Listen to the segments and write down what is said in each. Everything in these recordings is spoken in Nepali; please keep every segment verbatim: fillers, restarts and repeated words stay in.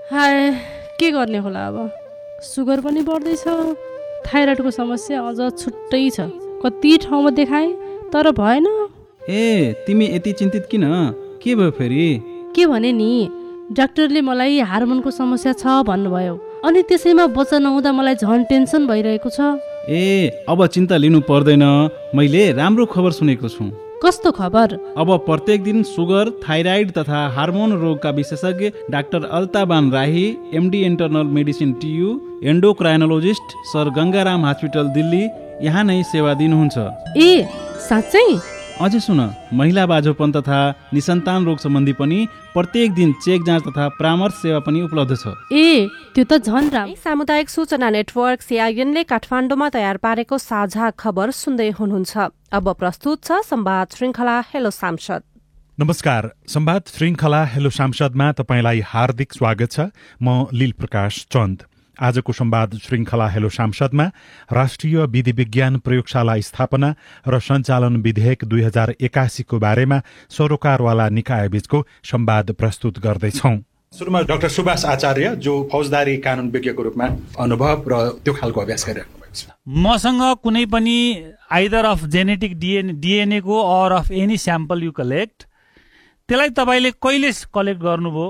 हाय के गर्ने होला अब सुगर पनि बढ्दैछ थाइरोइडको समस्या अझ छुट्टै छ कति ठाउँमा देखाए तर भएन। ए तिमी यति चिन्तित किन के भयो फेरि? के भने नि डाक्टरले मलाई हार्मोनको समस्या छ भन्नुभयो अनि त्यसैमा बच्चा नहुँदा मलाई झन् टेन्सन भइरहेको छ। ए अब चिन्ता लिनु पर्दैन मैले राम्रो खबर सुनेको छु। कस्तो खबर? अब प्रत्येक दिन सुगर थाइराइड तथा हार्मोन रोगका विशेषज्ञ डाक्टर अल्ताबान राही MD internal medicine TU एन्डोक्राइनोलोजिस्ट sir Gangaram hospital Delhi यहाँ नै सेवा दिनुहुन्छ। ए साँच्चै? अझै सुन महिला बाझोपन तथा निसन्तान रोग सम्बन्धी पनि प्रत्येक दिन चेक जाँच तथा परामर्श सेवा पनि उपलब्ध छ। ए त्यो त झन् राम्रो। सामुदायिक सूचना नेटवर्क सीआईएनले काठमाडौँमा तयार पारेको साझा खबर सुन्दै हुनुहुन्छ। अब प्रस्तुत छ संवाद श्रृंखला हेलो सांसद। नमस्कार, संवाद श्रृंखला हेलो सांसदमा तपाईलाई हार्दिक स्वागत छ। म लील प्रकाश चन्द। आजको संवाद श्रृंखला हेलो सांसदमा राष्ट्रिय विधि विज्ञान प्रयोगशाला स्थापना र सञ्चालन विधेयक दुई हजार एकासीको बारेमा सरोकारवाला निकायबीचको संवाद प्रस्तुत गर्दैछौं। सुरुमा डाक्टर सुभाष आचार्य जो फौजदारी कानून विज्ञको रूपमा अनुभव र त्यो खालको अभ्यास गरिराख्नु भएको छ। मसँग कुनै पनि either of genetic DNA DNA को or of any sample you collect त्यसलाई तपाईले कहिले कलेक्ट गर्नुभयो,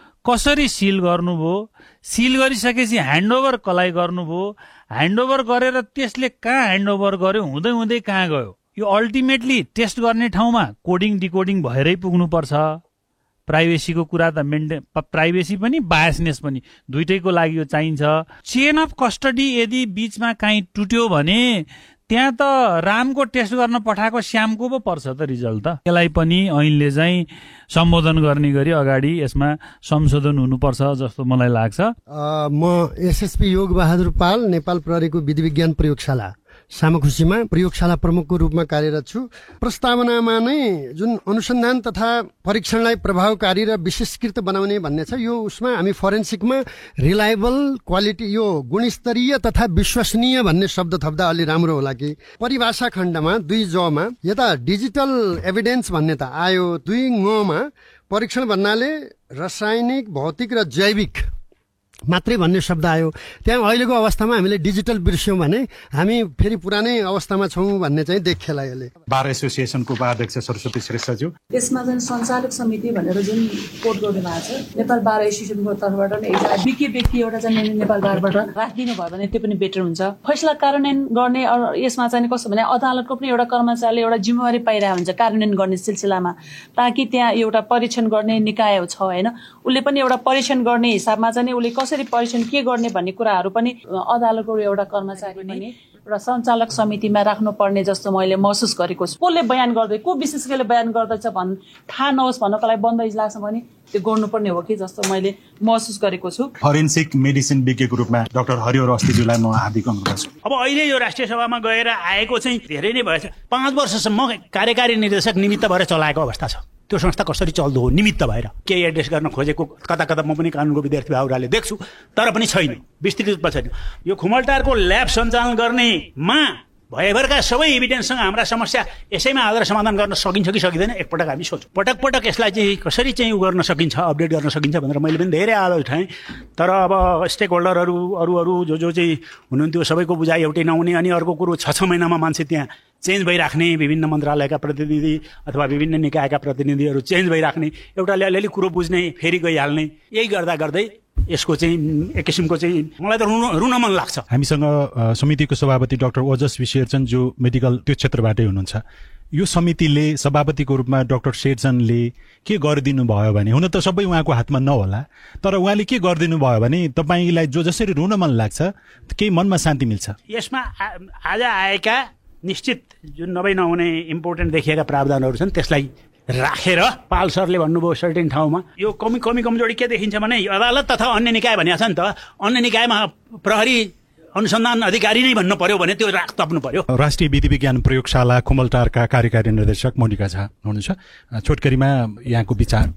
कसरी सिल गर्नुभयो, सिल गरिसकेपछि ह्यान्डओभर कसलाई गर्नुभयो, ह्यान्डओभर गरेर त्यसले कहाँ ह्यान्डओभर गर्यो, हुँदै हुँदै कहाँ गयो, यो अल्टिमेटली टेस्ट गर्ने ठाउँमा कोडिङ डिकोडिङ भएरै पुग्नुपर्छ। प्राइभेसीको कुरा त मेन्टेन प्राइभेसी पनि बायसनेस पनि दुइटैको लागि यो चाहिन्छ। चेन अफ कस्टडी यदि बीचमा काहीँ टुट्यो भने त्यहाँ त रामको टेस्ट गर्न पठाएको श्यामको पो पर्छ त रिजल्ट त। यसलाई पनि ऐनले चाहिँ सम्बोधन गर्ने गरी अगाडि यसमा संशोधन हुनुपर्छ जस्तो मलाई लाग्छ। म एसएसपी योग बहादुर पाल नेपाल प्रहरीको विधि विज्ञान प्रयोगशाला सामखुसीमा प्रयोगशाला प्रमुखको रूपमा कार्यरत छु। प्रस्तावनामा नै जुन अनुसन्धान तथा परीक्षणलाई प्रभावकारी र विशेषकृत बनाउने भन्ने छ यो उसमा हामी फोरेन्सिकमा रिलायबल क्वालिटी यो गुणस्तरीय तथा विश्वसनीय भन्ने शब्द थप्दा अलि राम्रो होला कि परिभाषा खण्डमा दुई जमा यता डिजिटल एभिडेन्स भन्ने त आयो, दुई ङमा परीक्षण भन्नाले रासायनिक भौतिक र जैविक मात्रै भन्ने शब्द आयो। त्यहाँ अहिलेको अवस्थामा हामीले डिजिटल बिर्स्यौँ भने हामी फेरि पुरानै अवस्थामा छौँ भन्ने चाहिँ देखिएला। यसले बार एसोसिएसनको उपाध्यक्ष सरस्वती श्रेष्ठज्यू त्यसमा चाहिँ सञ्चालक समिति भनेर जुन कोड गर्नु भएको छ नेपाल बार एसोसिएसनको तर्फबाट नै एकजना विज्ञ व्यक्ति एउटा चाहिँ नेपाल बारबाट राखिदिनु भयो भने त्यो पनि बेटर हुन्छ। फैसला कार्यान्वयन गर्ने यसमा चाहिँ कस्तो भने अदालतको पनि एउटा कर्मचारीले एउटा जिम्मेवारी पाइरहेको हुन्छ कार्यान्वयन गर्ने सिलसिलामा, ताकि त्यहाँ एउटा परीक्षण गर्ने निकाय छ होइन, उसले पनि एउटा परीक्षण गर्ने हिसाबमा चाहिँ उसले कसरी परीक्षण के गर्ने भन्ने कुराहरू पनि अदालतको एउटा कर्मचारी पनि र सञ्चालक समितिमा राख्नुपर्ने जस्तो मैले महसुस गरेको छु। कसले बयान गर्दै को विशेषज्ञले बयान गर्दैछ भन् थाहा नहोस् भन्नको लागि बन्द लाग्छ भने त्यो गर्नुपर्ने हो कि जस्तो मैले महसुस गरेको छु। फोरेन्सिक मेडिसिन विज्ञको रूपमा डाक्टर हरिहर अस्तिज्यूलाई म हार्दिक अनुरोध गर्छु। अब अहिले यो राष्ट्रिय सभामा गएर आएको चाहिँ धेरै नै भएछ। पाँच वर्षसम्म कार्यकारी निर्देशक निमित्त भएर चलाएको अवस्था छ। त्यो संस्था कसरी चल्दो हो निमित्त भएर केही एड्रेस गर्न खोजेको कता कता म पनि कानुनको विद्यार्थी भाउराले देख्छु, तर पनि छैन, विस्तृत रूपमा छैन। यो खुमलटारको ल्याब सञ्चालन गर्नेमा भयभरका सबै इभिडेन्ससँग हाम्रा समस्या यसैमा हालेर समाधान गर्न सकिन्छ कि सकिँदैन एकपटक हामी सोचौँ। पटक पटक यसलाई चाहिँ कसरी चाहिँ उ गर्न सकिन्छ, अपडेट गर्न सकिन्छ भनेर मैले पनि धेरै आवाज उठाएँ। तर अब स्टेक होल्डरहरू अरू अरू जो जो चाहिँ हुनुहुन्थ्यो सबैको बुझाइ एउटै नहुने, अनि अर्को कुरो छ छ महिनामा मान्छे त्यहाँ चेन्ज भइराख्ने, विभिन्न मन्त्रालयका प्रतिनिधि अथवा विभिन्न निकायका प्रतिनिधिहरू चेन्ज भइराख्ने, एउटाले अलिअलि कुरो बुझ्ने फेरि गइहाल्ने, यही गर्दा गर्दै यसको चाहिँ एक किसिमको चाहिँ मलाई त रुन रुन मन लाग्छ। हामीसँग समितिको सभापति डाक्टर ओजस विशेषन जो मेडिकल त्यो क्षेत्रबाटै हुनुहुन्छ। यो समितिले सभापतिको रूपमा डाक्टर शेरचनले के गरिदिनु भयो भने, हुन त सबै उहाँको हातमा नहोला, तर उहाँले के गरिदिनु भयो भने तपाईँलाई जो जसरी रुन मन लाग्छ केही मनमा शान्ति मिल्छ। यसमा आज आएका निश्चित जुन नभई नहुने इम्पोर्टेन्ट देखिएका प्रावधानहरू छन् त्यसलाई राखेर पाल सरले भन्नुभयो सर्टेन ठाउँमा यो कमी कमी कमजोरी के देखिन्छ भने अदालत तथा अन्य निकाय भनिएको छ नि त, अन्य निकायमा प्रहरी अनुसन्धान अधिकारी नै भन्नु पर्यो भने त्यो राख तप्नु पर्यो। राष्ट्रिय विधि विज्ञान प्रयोगशाला खुमलटारका कार्यकारी निर्देशक मोनिका झा हुनुहुन्छ। छोटकरीमा यहाँको विचार।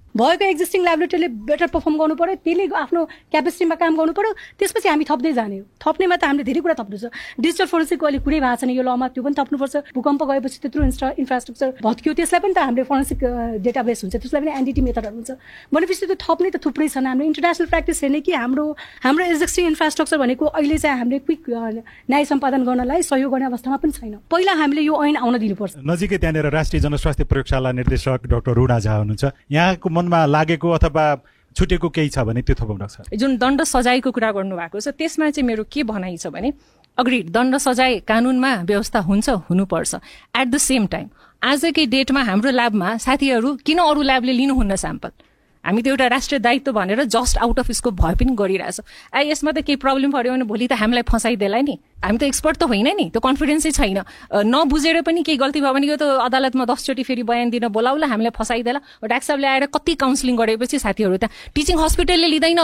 भएको एक्जिस्टिङ ल्याबोरेटरीले बेटर पर्फर्म गर्नु पर्यो, त्यसले आफ्नो क्यापेसिटीमा काम गर्नु पर्यो, त्यसपछि हामी थप्दै जाने हो। थप्नेमा त हामीले धेरै कुरा थप्नु छ। डिजिटल फोरेन्सिकको अहिले कुरै भएको छैन यो लमा, त्यो पनि थप्नुपर्छ। भूकम्प गएपछि त्यत्रो इन्स्ट्रा इन्फ्रास्ट्रक्चर भत्कियो, त्यसलाई पनि त हामीले फोरेन्सिक डेटाबेस हुन्छ, त्यसलाई पनि एनडिटी मेथडहरू हुन्छ भनेपछि त्यो थप्ने त थुप्रै छन्। हाम्रो इन्टरनेसनल प्र्याक्टिस हेर्ने कि हाम्रो हाम्रो एक्जिस्टिङ इन्फ्रास्ट्रक्चर भनेको अहिले चाहिँ हामीले क्विक न्याय सम्पादन गर्नलाई सहयोग गर्ने अवस्थामा पनि छैन। पहिला हामीले यो ऐन आउन दिनुपर्छ। नजिकै त्यहाँनिर राष्ट्रिय जनस्वास्थ्य प्रयोगशाला निर्देशक डाक्टर रुणा झा हुनुहुन्छ, यहाँको मनमा लागेको अथवा छुटेको केही छ भने त्यो थपाउन सक्छ। जुन दण्ड सजायको कुरा गर्नुभएको छ त्यसमा चाहिँ मेरो के भनाइ छ भने अग्री दण्ड सजाय कानुनमा व्यवस्था हुन्छ, हुनुपर्छ। एट द सेम टाइम आजकै डेटमा हाम्रो ल्याबमा साथीहरू किन अरू ल्याबले लिनुहुन्न स्याम्पल? हामी त एउटा राष्ट्रिय दायित्व भनेर जस्ट आउट अफ स्कोप भए पनि गरिरहेछौँ। आ यसमा त केही प्रब्लम पऱ्यो भने भोलि त हामीलाई फसाइदेला नि, हामी त एक्सपर्ट त होइन नि, त्यो कन्फिडेन्सै छैन। नबुझेर पनि केही गल्ती भयो भने यो त अदालतमा दसचोटि फेरि बयान दिन बोलाउला, हामीलाई फसाइदेला। डाक्टर साहबले आएर कति काउन्सिलिङ गरेपछि साथीहरू त टिचिङ हस्पिटलले लिँदैन।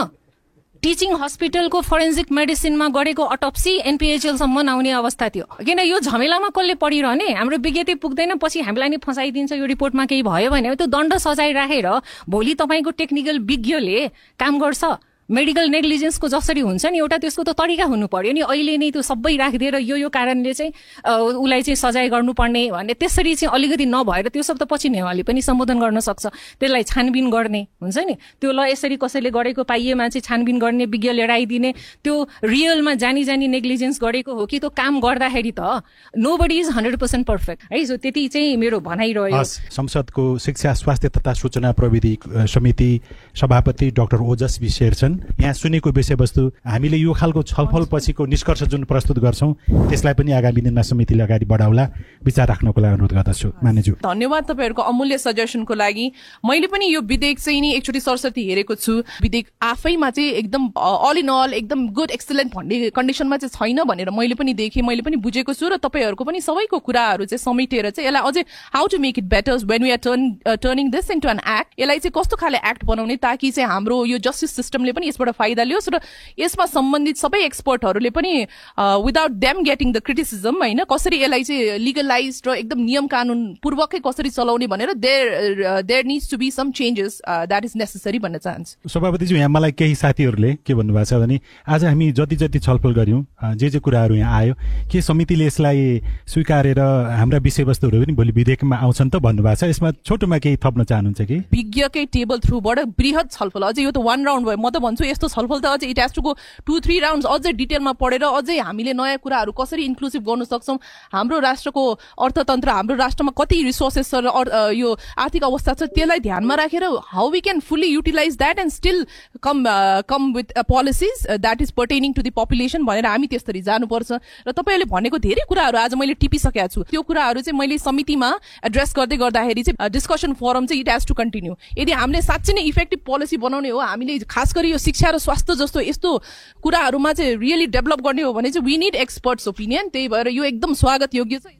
टिचिङ हस्पिटलको फोरेन्सिक मेडिसिनमा गरेको अटोप्सी एनपिएचएलसम्म नआउने अवस्था थियो, किन यो झमेलामा कसले पढिरहने? हाम्रो विज्ञति पुग्दैन, पछि हामीलाई नि फसाइदिन्छ। यो रिपोर्टमा केही भयो भने त्यो दण्ड सजाय राखेर भोलि तपाईँको टेक्निकल विज्ञले काम गर्छ। मेडिकल नेग्लिजेन्सको जसरी हुन्छ नि एउटा त्यसको त तरिका हुनु पर्यो नि। अहिले नै त्यो सबै राखिदिएर यो यो कारणले चाहिँ उसलाई चाहिँ सजाय गर्नुपर्ने भन्ने त्यसरी चाहिँ अलिकति नभएर त्यो सब त पछि नेवारले पनि सम्बोधन गर्न सक्छ। त्यसलाई छानबिन गर्ने हुन्छ नि, त्यो ल यसरी कसैले गरेको पाइएमा चाहिँ छानबिन गर्ने, विज्ञ लिएर आइदिने। त्यो रियलमा जानी जानी नेग्लिजेन्स गरेको हो कि त्यो काम गर्दाखेरि त no body is hundred percent perfect है। सो त्यति चाहिँ मेरो भनाइरह्यो। संसदको शिक्षा स्वास्थ्य तथा सूचना प्रविधि समिति सभापति डाक्टर ओजस विशेर छन्। यहाँ सुनेको विषयवस्तु हामीले यो खालको छलफल पछिको निष्कर्ष जुन प्रस्तुत गर्छौं त्यसलाई पनि आगामी दिनमा समितिले अगाडि बढाउला, विचार राख्नको लागि अनुरोध गर्दछु। मान्यज्यू धन्यवाद तपाईहरुको अमूल्य सजेसनको लागि। मैले पनि यो विधेयक चाहिँ नि एकचोटि सरसर्ती हेरेको छु। विधेयक आफैमा चाहिँ एकदम अल इन अल एकदम गुड एक्सिलेन्ट भन्ने कन्डिसनमा चाहिँ छैन भनेर मैले पनि देखेँ, मैले पनि बुझेको छु। र तपाईहरुको पनि सबैको कुराहरु चाहिँ समेटेर चाहिँ यसलाई अझै how to make it better when we are turn turning this into an act, यसलाई चाहिँ कस्तो खाले एक्ट बनाउने ताकि चाहिँ हाम्रो यो जस्टिस सिस्टमले पनि यसबाट फाइदा लियोस् र यसमा सम्बन्धित सबै एक्सपर्टहरूले पनि without them getting the criticism हैन कसरी यसलाई चाहिँ लिगलाइज्ड र एकदम नियम कानुन पूर्वकै कसरी चलाउने भनेर there there needs to be some changes that is necessary भन्न चाहन्छु। सभापतिज्यू, यहाँ मलाई केही साथीहरूले के भन्नुभएको छ भने आज हामी जति जति छलफल गर्यौं, जे जे कुराहरू यहाँ आयो, के समितिले यसलाई स्वीकारेर हाम्रा विषयवस्तुहरू पनि भोलि विधेयकमा आउँछन् त भन्नुभएको छ। यसमा छोटोमा केही थप्न चाहनुहुन्छ कि? विज्ञकै टेबल थ्रुबाट बृहत छलफल, अझै यो त वान राउन्ड भयो। म त भन्छु यस्तो छलफल त अझै it has to go to three rounds, अझै डिटेलमा पढेर अझै हामीले नयाँ कुराहरू कसरी इन्क्लुसिभ गर्न सक्छौँ, हाम्रो राष्ट्रको अर्थतन्त्र, हाम्रो राष्ट्रमा कति रिसोर्सेस छ र यो आर्थिक अवस्था छ, त्यसलाई ध्यानमा राखेर how we can fully utilise that and still come come with policies that is पर्टेनिङ to the population भनेर हामी त्यसरी जानुपर्छ। र तपाईँहरूले भनेको धेरै कुराहरू आज मैले टिपिसकेको छु। त्यो कुराहरू चाहिँ मैले समितिमा एड्रेस गर्दै गर्दाखेरि चाहिँ डिस्कसन फोरम चाहिँ इट हेज टु कन्टिन्यू। यदि हामीले साँच्चै नै इफेक्टिभ पोलिसी बनाउने हो, हामीले खास गरी यो शिक्षा र स्वास्थ्य जस्तो यस्तो कुराहरूमा चाहिँ रियली डेभलप गर्ने हो भने चाहिँ वी निड एक्सपर्ट्स ओपिनियन। त्यही भएर यो एकदम स्वागत योग्य छ।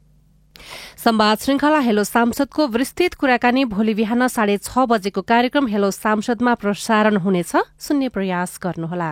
संवाद श्रृंखला हेलो सांसदको विस्तृत कुराकानी भोलि बिहान साढे छ बजेको कार्यक्रम हेलो सांसदमा प्रसारण हुनेछ, सुन्ने प्रयास गर्नुहोला।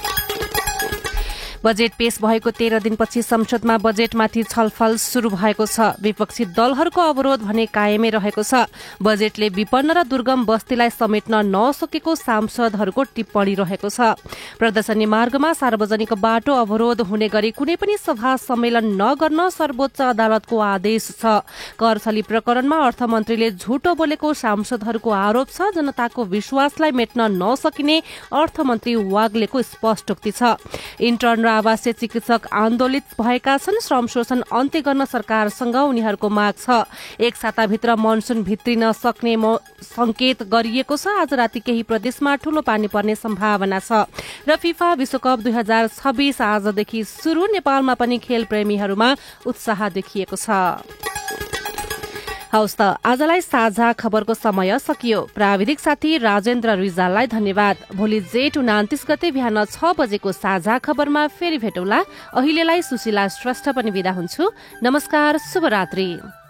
बजेट पेश भएको तेह्र दिनपछि संसदमा बजेटमाथि छलफल शुरू भएको छ। विपक्षी दलहरूको अवरोध भने कायमै रहेको छ। बजेटले विपन्न र दुर्गम बस्तीलाई समेट्न नसकेको सांसदहरूको टिप्पणी रहेको छ। प्रदर्शनी मार्गमा सार्वजनिक बाटो अवरोध हुने गरी कुनै पनि सभा सम्मेलन नगर्न सर्वोच्च अदालतको आदेश छ। कर छली प्रकरणमा अर्थमन्त्रीले झुटो बोलेको सांसदहरूको आरोप छ। जनताको विश्वासलाई मेट्न नसकिने अर्थमन्त्री वाग्लेको स्पष्टोक्ति छ। इन्टर्न र आवासीय चिकित्सक आन्दोलित भएका छन्। श्रम शोषण अन्त्य गर्न सरकारसँग उनीहरूको माग छ। एक साताभित्र मनसुन भित्रिन सक्ने संकेत गरिएको छ। आज राति केही प्रदेशमा ठूलो पानी पर्ने सम्भावना छ। र फिफा विश्वकप दुई हजार छब्बीस आजदेखि शुरू। नेपालमा पनि खेल प्रेमीहरूमा उत्साह देखिएको छ। हवस् त आजलाई साझा खबरको समय सकियो। प्राविधिक साथी राजेन्द्र रिजाललाई धन्यवाद। भोलि जेठ उनातिस गते बिहान छ बजेको साझा खबरमा फेरि भेटौला। अहिलेलाई सुशीला श्रेष्ठ पनि बिदा हुन्छु। नमस्कार, शुभरात्रि।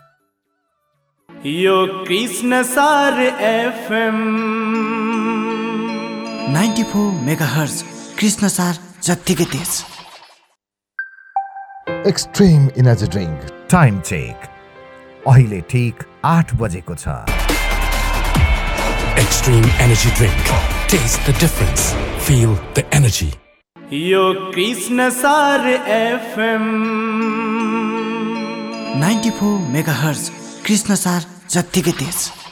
यो कृष्ण सार एफएम चौरानब्बे मेगाहर्ज कृष्ण सार जत्तिकै तेज। Extreme energy drink time check अहिले ठीक आठ बजेको छ। Extreme Energy Drink. Taste the difference. Feel the energy. यो कृष्ण सार FM ninety four mega hertz Krishna सार जत्तिकै तेज।